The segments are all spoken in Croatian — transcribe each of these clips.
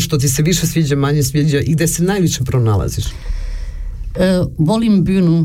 što ti se više sviđa, manje sviđa i gde se najviše pronalaziš? Volim binu.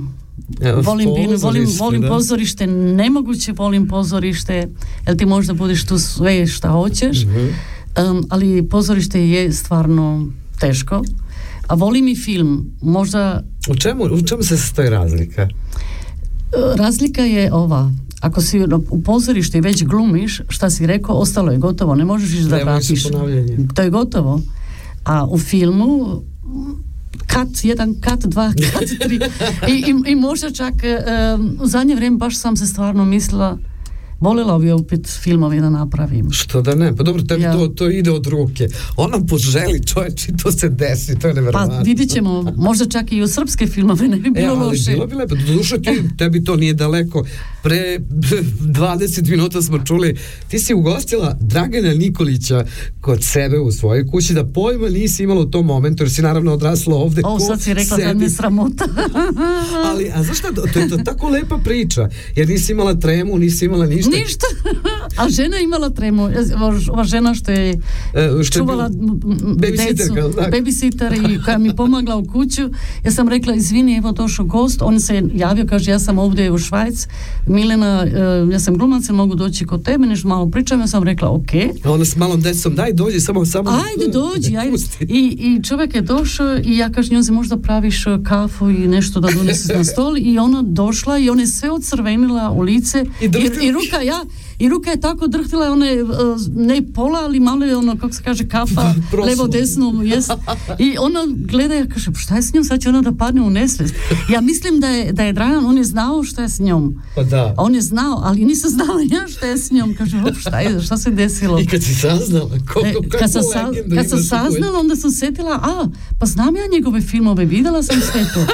Volim pozorište, nemoguće volim pozorište, jer ti možda budeš tu sve šta hoćeš, ali pozorište je stvarno teško. A volim i film, možda... U čemu se sastoji razlika? Razlika je ova. Ako si u pozorištu i već glumiš, šta si rekao, ostalo je gotovo, ne možeš da vratiš. To je gotovo. A u filmu kat 1, kat 2, kat 3 i možda čak u zadnje vrijeme baš sam se stvarno mislila, voljela bi opet filmove da napravim. Što da ne? Pa dobro, tebi to ide od ruke. Ona poželi, čovječ, i to se desi, to je neverovatno. Pa vidit ćemo, možda čak i u srpske filmove ne bi bilo loše. Ali bilo bi lepo, doduše tebi to nije daleko. Pre 20 minuta smo čuli, ti si ugostila Dragana Nikolića kod sebe u svojoj kući, da pojma nisi imala u tom momentu, jer si naravno odrasla ovde. Sad si rekla da me sramota. Ali, a znaš šta, to je tako lepa priča, jer nisi imala tremu, nisi imala ništa. A žena imala tremu. Ova žena što je čuvala decu, babysitter i koja mi pomagla u kuću, ja sam rekla, izvini, evo došao gost, on se javio, kaže, ja sam ovdje u Švajc, Milena, ja sam glumac, mogu doći kod tebe, nešto malo pričam, ja sam rekla, ok. A ona s malom decom, daj, dođi, samo ajde, dođi, ajde. I čovjek je došao i ja kažem, njom se možda praviš kafu i nešto da donese na stol, i ona došla i ona je sve ocrvenila u lice i ruka je tako drhtila, ona je ne pola, ali malo je ono, kako se kaže, kafa, levo desno jest. I ona gleda, ja kaže, šta je s njom, sad će ona da padne u nesvijest. Ja mislim da je Dragan, on je znao šta je s njom. Pa da. On je znao, ali nisam znala ja šta je s njom. Kaže, šta se desilo? I kad si saznala, kad sam saznala, onda sam setila, pa znam ja njegove filmove, videla sam sve to.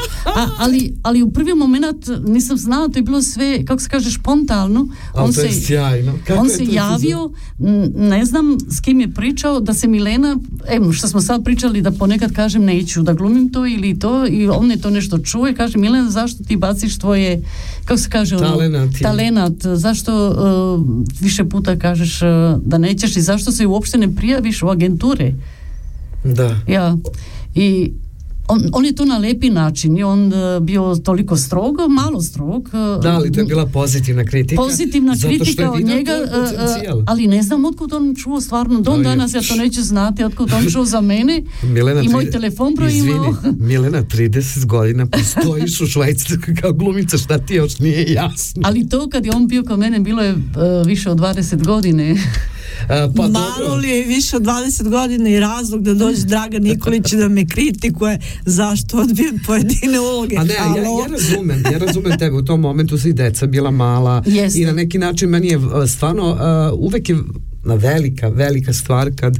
Ali u prvi moment nisam znala, to je bilo sve, kako se kaže, spontano. On se javio, ne znam s kim je pričao, da se Milena, što smo sad pričali, da ponekad kažem neću da glumim to ili to, i on je to nešto čuje, kaže, Milena, zašto ti baciš tvoje, kako se kaže, talenat, zašto više puta kažeš da nećeš i zašto se uopšte ne prijaviš u agenture? Da. Ja. I on je to na lepi način i on bio toliko strog, malo strog. Da, ali to je bila pozitivna kritika. Pozitivna kritika od njega, ali ne znam otkud on čuo stvarno. Danas ja to neću znati otkud on čuo za mene. Milena, i moj telefon broj imao. Milena, 30 godina postojiš u Švajci kao glumica, šta ti još nije jasno. Ali to kad je on bio kod mene bilo je više od 20 godine. Pa malo li je više od 20 godina i razlog da dođe Dragan Nikolić da me kritikuje zašto odbijem pojedine uloge. A ne, ja razumem tebe, u tom momentu si deca bila mala. Jeste. I na neki način meni je stvarno uvek je velika stvar kad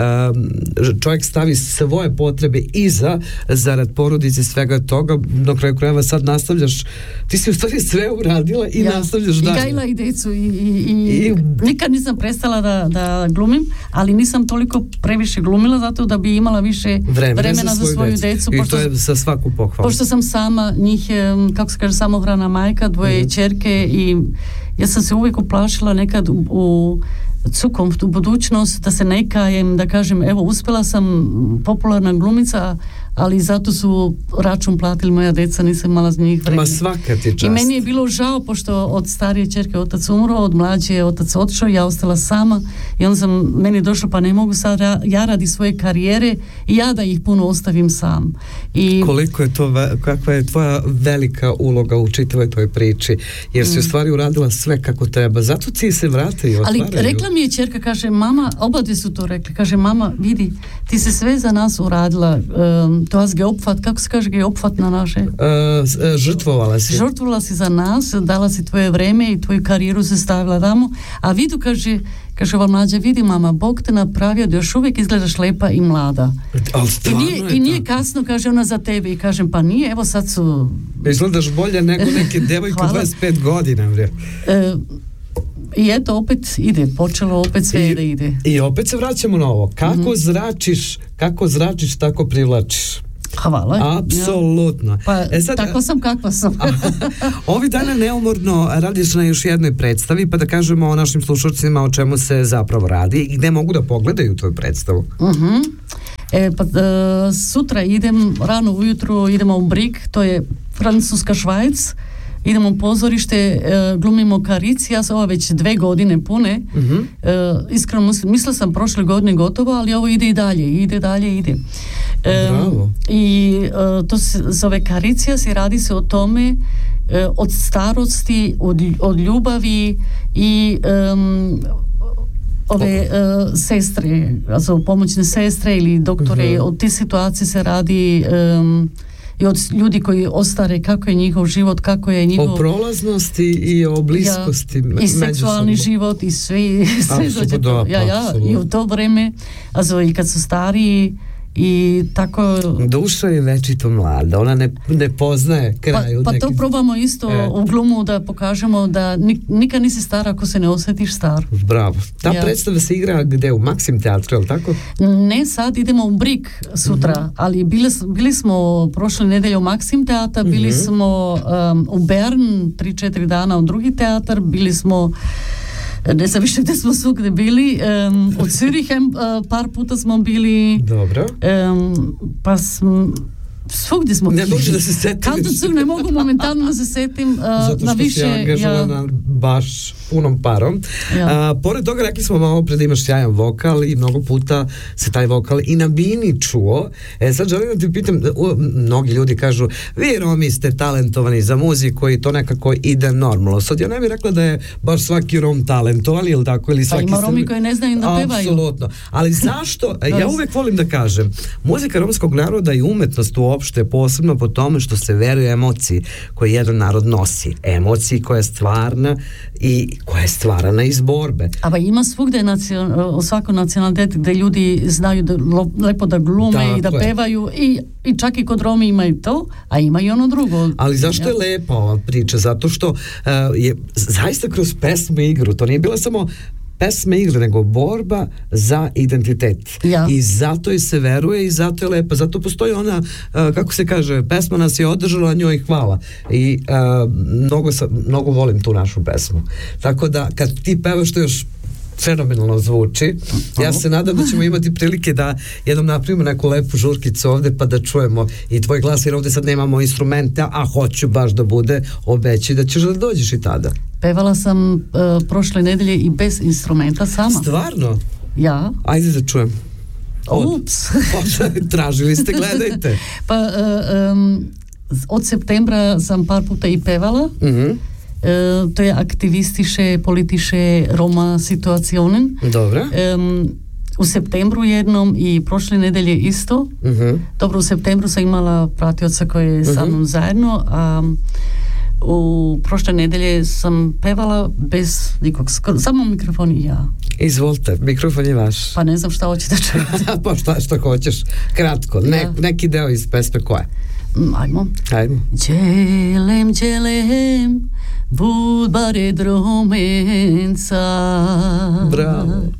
čovjek stavi svoje potrebe iza zarad porodice, svega toga. Na kraju krajeva sad nastavljaš, ti si u stvari sve uradila i nastavljaš dalje. I gajila i decu i nikad nisam prestala da glumim, ali nisam toliko previše glumila zato da bi imala više vremena za svoju decu. I to je sa svaku pohvalu. Pošto sam sama, njih je, kako se kaže, samohrana majka, dvoje ćerke, i ja sam se uvijek uplašila nekad u budućnost, da se ne kajem, da kažem, evo, uspjela sam, popularna glumica, ali zato su račun platili moja deca, nisam imala za njih vremena. Ma svaka ti čast. I meni je bilo žao, pošto od starije ćerke otac umro, od mlađe je otac otišao, ja ostala sama, i onda meni došlo, pa ne mogu sad ja radi svoje karijere i ja da ih puno ostavim sam. I koliko je to, kakva je tvoja velika uloga u čitavoj toj priči, jer si u stvari uradila sve kako treba, zato ti se vrate i otvaraju. Ali rekla mi je ćerka, kaže, mama, obadve su to rekli, kaže, mama, vidi, ti se sve za nas uradila, to vas geopfat, kako se kaže geopfat na naše? Žrtvovala si. Žrtvovala si za nas, dala si tvoje vreme i tvoju karijeru se stavila tamo, a vidu, kaže ova mlađa, vidi mama, Bog te napravio da još uvijek izgledaš lepa i mlada. I nije kasno, kaže ona, za tebe. I kažem, pa nije, evo sad su... Izgledaš bolje nego neke devojke 25 godina, bre. I eto, opet ide, počelo opet sve da ide. I opet se vraćamo na ovo. Kako zračiš, tako privlačiš. Hvala. Apsolutno. Pa tako sam kakva sam. Ovi dana neumorno radiš na još jednoj predstavi, pa da kažemo o našim slušalcima o čemu se zapravo radi i gde mogu da pogledaju tvoju predstavu. Sutra rano ujutro idemo u Brig, to je Francuska Švajc, idemo u pozorište, glumimo Karici, ja sam ovo već 2 godine pune, iskreno mislila sam prošle godine gotovo, ali ovo ide i dalje. Bravo. I to se zove Karicija, radi se o tome, od starosti, od ljubavi i ove sestre, also pomoćne sestre ili doktore, od te situacije se radi i od ljudi koji ostare, kako je njihov život, kako je njihov... O prolaznosti i o bliskosti. I seksualni život i sve dođe to. I u to vreme, also i kad su stariji i tako... Duša je večito mlada, ona ne poznaje kraju. Pa to probamo isto u glumu da pokažemo da nikad nisi star ako se ne osjetiš star. Bravo. Ta predstava se igra gde? U Maksim teatru, je li tako? Ne, sad idemo u Brig sutra, ali bili smo prošle nedelje u Maksim teatru, bili smo u Bern 3-4 dana u drugi teatr, bili smo ne znam više gdje smo svugdje bili, u Zürichen par puta smo bili. Dobro. Pa svugdje smo bili. Ne može da se setim. Kanto ne mogu momentalno da se setim. Zato što si angažovana baš punom parom. Pored toga rekli smo malo pre da imaš sjajan vokal i mnogo puta se taj vokal i na bini čuo. Sad želim da ti pitam, mnogi ljudi kažu, vi Romi ste talentovani za muziku i to nekako ide normalno. Sad ja ne bih rekla da je baš svaki Rom talentovan, ili tako, ili svaki... Pa ima Romi koji ne znaju da pevaju. Apsolutno. Ali zašto? Ja uvek volim da kažem, muzika romskog naroda i umetnost uopšte posebno po tome što se veruje emociji koje jedan narod nosi. Emociji koja je stvarna i koja je stvarana iz borbe. A ima svugde u svakom nacionalitetu gde ljudi znaju lepo da glume i da pevaju i čak i kod Romi imaju to, a ima i ono drugo. Ali zašto je lepa ova priča? Zato što je zaista kroz pesmu i igru, to nije bila samo pesme igre, nego borba za identitet. I zato je se veruje i zato je lepa. Zato postoji ona, kako se kaže, pesma nas je održala, njoj hvala. I mnogo volim tu našu pesmu. Tako da, kad ti pevaš, to još fenomenalno zvuči. Ja se nadam da ćemo imati prilike da jednom napravimo neku lepu žurkicu ovde pa da čujemo i tvoj glas, jer ovde sad nemamo instrumente, a hoću baš da bude, obeći da ćeš da dođeš i tada. Pevala sam prošle nedelje i bez instrumenta sama. Stvarno? Ja. Ajde da čujem. Ups. Tražili ste, gledajte. Pa od septembra sam par puta i pevala. To je aktivistiše, politiše Roma situacionen. Dobro. U septembru jednom i prošle nedelje isto. Dobro, u septembru sam imala pratioca koji je sa mnom zajedno, a u prošle nedelje sam pevala bez nikog, samo mikrofon i ja. Izvolite, mikrofon je vaš. Pa ne znam šta hoće da čujete. Pa šta hoćeš, kratko, neki deo iz pesme koje? Ajmo. Dželem, bud bare dromenca. Bravo.